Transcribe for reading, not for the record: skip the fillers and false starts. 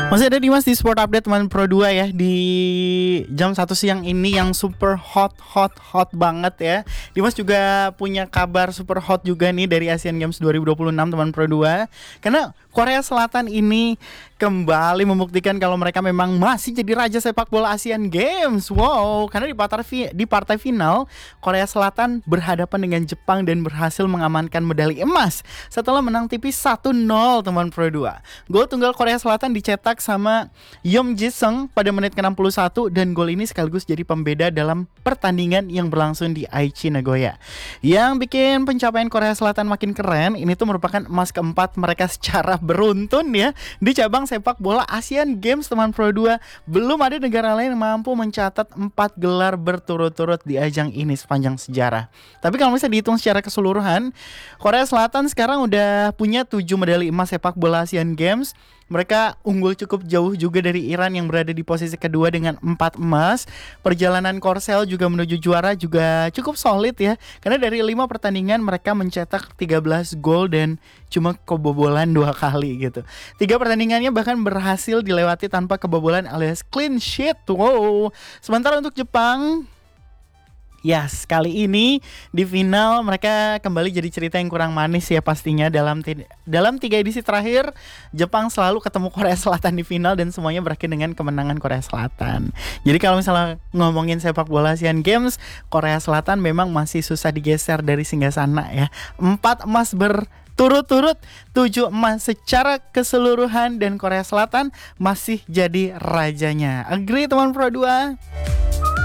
Masih ada Dimas di Sport Update teman Pro 2 ya. Di jam 1 siang ini yang super hot banget ya. Dimas juga punya kabar super hot juga nih dari Asian Games 2026 teman Pro 2. Karena Korea Selatan ini kembali membuktikan kalau mereka memang masih jadi raja sepak bola Asian Games. Wow, karena di partai final Korea Selatan berhadapan dengan Jepang dan berhasil mengamankan medali emas setelah menang tipis 1-0 teman Pro 2. Gol tunggal Korea Selatan dicetak sama Yong Ji-sung pada menit ke-61 dan gol ini sekaligus jadi pembeda dalam pertandingan yang berlangsung di Aichi, Nagoya. Yang bikin pencapaian Korea Selatan makin keren, ini tuh merupakan emas keempat mereka secara beruntun ya di cabang sepak bola Asian Games teman Pro 2. Belum ada negara lain yang mampu mencatat 4 gelar berturut-turut di ajang ini sepanjang sejarah. Tapi kalau misalnya dihitung secara keseluruhan, Korea Selatan sekarang udah punya 7 medali emas sepak bola Asian Games. Mereka unggul cukup jauh juga dari Iran yang berada di posisi kedua dengan 4 emas. Perjalanan Korsel juga menuju juara juga cukup solid ya. Karena dari 5 pertandingan mereka mencetak 13 gol dan cuma kebobolan 2 kali gitu. 3 pertandingannya bahkan berhasil dilewati tanpa kebobolan alias clean sheet. Wow. Sementara untuk Jepang, yes, kali ini di final mereka kembali jadi cerita yang kurang manis ya pastinya. Dalam 3 edisi terakhir Jepang selalu ketemu Korea Selatan di final dan semuanya berakhir dengan kemenangan Korea Selatan. Jadi kalau misalnya ngomongin sepak bola Asian Games, Korea Selatan memang masih susah digeser dari singgasana ya. 4 emas berturut-turut, 7 emas secara keseluruhan dan Korea Selatan masih jadi rajanya. Agree teman Pro 2?